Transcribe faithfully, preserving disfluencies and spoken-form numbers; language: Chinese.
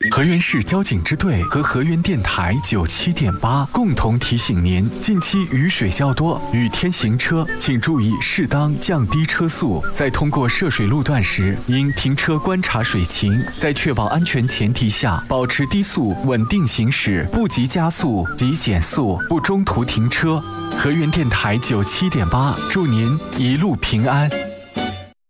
河源市交警支队和河源电台九七点八共同提醒您：近期雨水较多，雨天行车请注意适当降低车速，在通过涉水路段时，应停车观察水情，在确保安全前提下，保持低速稳定行驶，不急加速，急减速，不中途停车。河源电台九七点八，祝您一路平安。